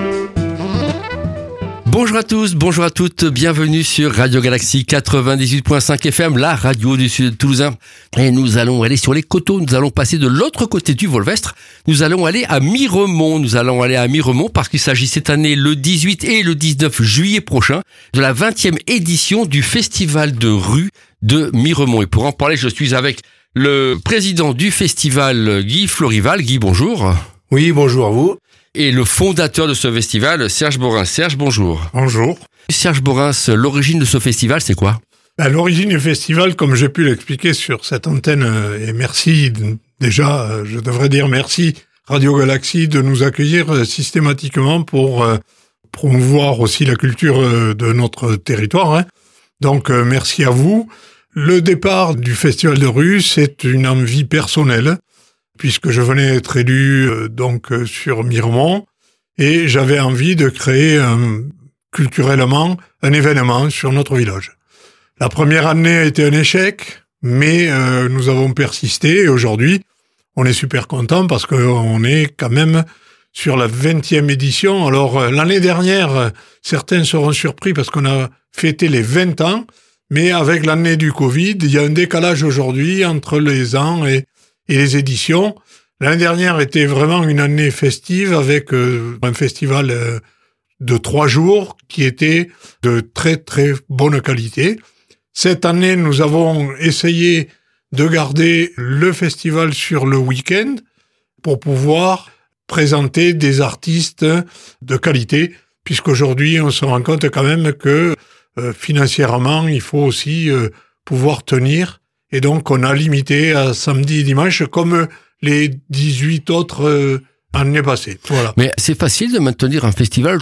Bonjour à tous, bonjour à toutes, bienvenue sur Radio Galaxie 98.5 FM, la radio du sud toulousain. Et nous allons aller sur les coteaux, nous allons passer de l'autre côté du Volvestre, nous allons aller à Miremont. Parce qu'il s'agit cette année, le 18 et le 19 juillet prochain, de la 20e édition du Festival de rue de Miremont. Et pour en parler, je suis avec le président du festival, Guy Florival. Guy, bonjour. Oui, bonjour à vous. Et le fondateur de ce festival, Serge Borin. Serge, bonjour. Bonjour. Serge Borin, l'origine de ce festival, c'est quoi ? L'origine du festival, comme j'ai pu l'expliquer sur cette antenne, et merci, déjà, je devrais dire merci Radio Galaxie de nous accueillir systématiquement pour promouvoir aussi la culture de notre territoire. Donc, merci à vous. Le départ du festival de rue, c'est une envie personnelle, puisque je venais être élu sur Miremont, et j'avais envie de créer culturellement un événement sur notre village. La première année a été un échec, mais nous avons persisté, et aujourd'hui, on est super content parce qu'on est quand même sur la 20e édition. Alors, l'année dernière, certains seront surpris parce qu'on a fêté les 20 ans, mais avec l'année du Covid, il y a un décalage aujourd'hui entre les ans et les éditions. L'année dernière était vraiment une année festive avec un festival de 3 jours qui était de très très bonne qualité. Cette année, nous avons essayé de garder le festival sur le week-end pour pouvoir présenter des artistes de qualité, puisqu'aujourd'hui, on se rend compte quand même que financièrement, il faut aussi pouvoir tenir. Et donc, on a limité à samedi et dimanche, comme les 18 autres années passées. Voilà. Mais c'est facile de maintenir un festival